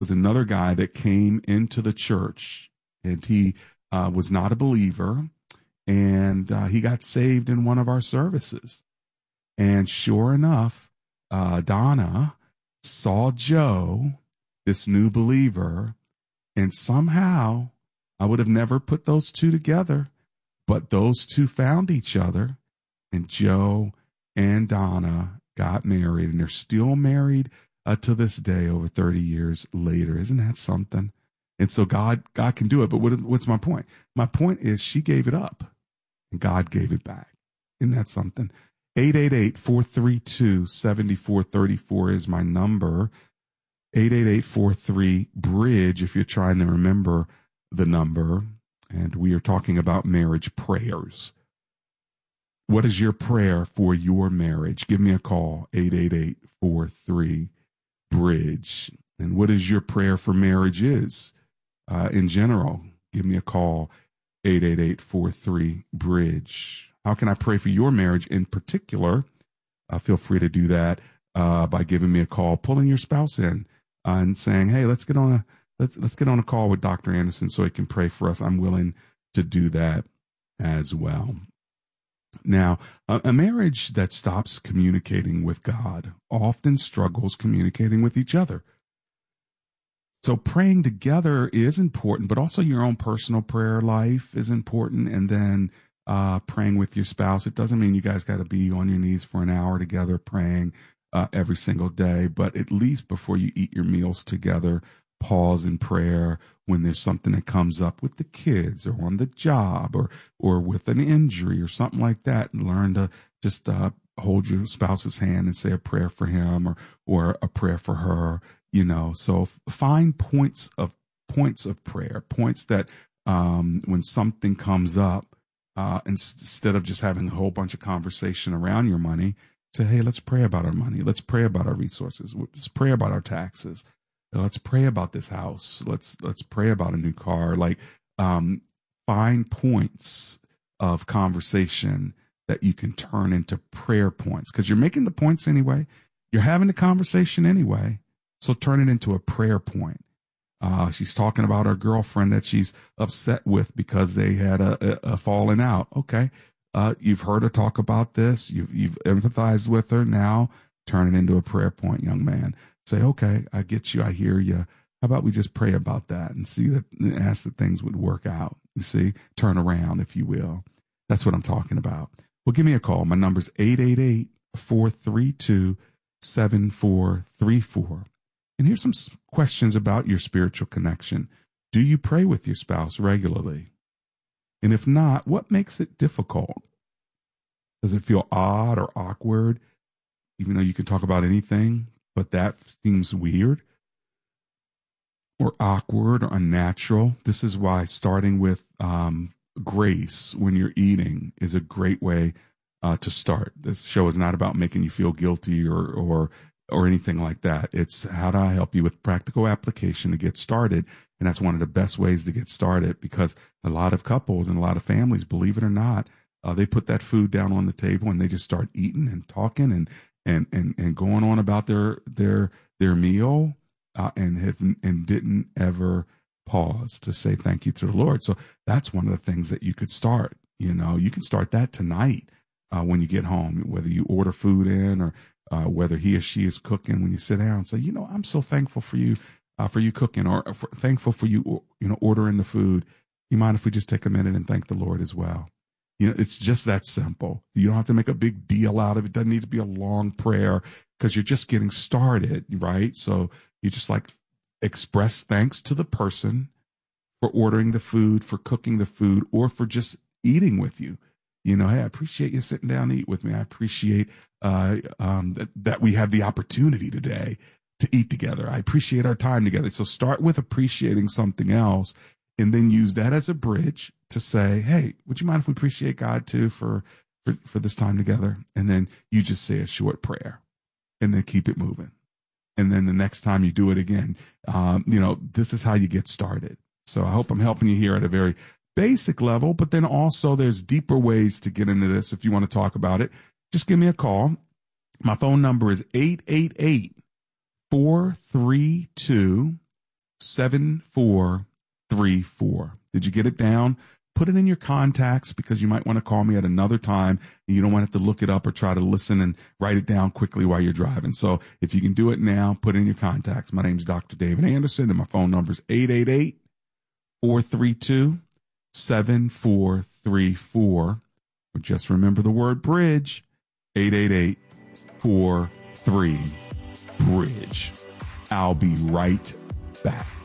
was another guy that came into the church, and he was not a believer, and he got saved in one of our services. And sure enough, Donna saw Joe, this new believer, and somehow I would have never put those two together, but those two found each other, and Joe and Donna got married, and they're still married to this day, over 30 years later. Isn't that something? And so God can do it. But what's my point? My point is she gave it up, and God gave it back. Isn't that something? 888-432-7434 is my number. 888-43-BRIDGE if you're trying to remember the number. And we are talking about marriage prayers. What is your prayer for your marriage? Give me a call, 888-43-BRIDGE. And what is your prayer for marriage is in general? Give me a call, 888-43-BRIDGE. How can I pray for your marriage in particular? Feel free to do that by giving me a call, pulling your spouse in and saying, hey, let's get on a call with Dr. Anderson so he can pray for us. I'm willing to do that as well. Now, a marriage that stops communicating with God often struggles communicating with each other. So praying together is important, but also your own personal prayer life is important. And then praying with your spouse. It doesn't mean you guys got to be on your knees for an hour together praying every single day, but at least before you eat your meals together, pause in prayer when there's something that comes up with the kids or on the job or with an injury or something like that, and learn to just hold your spouse's hand and say a prayer for him or a prayer for her, So find points of prayer, points that when something comes up, instead of just having a whole bunch of conversation around your money, say, hey, let's pray about our money. Let's pray about our resources. Let's pray about our taxes. Let's pray about this house. Let's pray about a new car. Find points of conversation that you can turn into prayer points, because you're making the points anyway. You're having the conversation anyway. So turn it into a prayer point. She's talking about her girlfriend that she's upset with because they had a falling out. Okay. You've heard her talk about this. You've empathized with her. Now turn it into a prayer point, young man. Say, okay, I get you. I hear you. How about we just pray about that and ask that things would work out. You see, turn around, if you will. That's what I'm talking about. Well, give me a call. My number's 888-432-7434. And here's some questions about your spiritual connection. Do you pray with your spouse regularly? And if not, what makes it difficult? Does it feel odd or awkward, even though you can talk about anything, but that seems weird or awkward or unnatural? This is why starting with grace when you're eating is a great way to start. This show is not about making you feel guilty or anything like that. It's how do I help you with practical application to get started? And that's one of the best ways to get started, because a lot of couples and a lot of families, believe it or not, they put that food down on the table and they just start eating and talking and going on about their meal and didn't ever pause to say thank you to the Lord. So that's one of the things that you could start. You can start that tonight when you get home, whether you order food in or whether he or she is cooking. When you sit down and say, I'm so thankful for you cooking, or thankful for you, ordering the food. You mind if we just take a minute and thank the Lord as well? It's just that simple. You don't have to make a big deal out of it. It doesn't need to be a long prayer, because you're just getting started, right? So you just express thanks to the person for ordering the food, for cooking the food, or for just eating with you. Hey, I appreciate you sitting down to eat with me. I appreciate that we have the opportunity today to eat together. I appreciate our time together. So start with appreciating something else, and then use that as a bridge to say, hey, would you mind if we appreciate God too for this time together? And then you just say a short prayer and then keep it moving. And then the next time you do it again, this is how you get started. So I hope I'm helping you here at a very basic level, but then also there's deeper ways to get into this. If you want to talk about it, just give me a call. My phone number is 888-432 7434. Did you get it down? Put it in your contacts because you might want to call me at another time and you don't want to have to look it up or try to listen and write it down quickly while you're driving. So if you can do it now, put it in your contacts. My name is Dr. David Anderson and my phone number is 888-432-7434. Or just remember the word bridge, 888-43-BRIDGE. I'll be right back.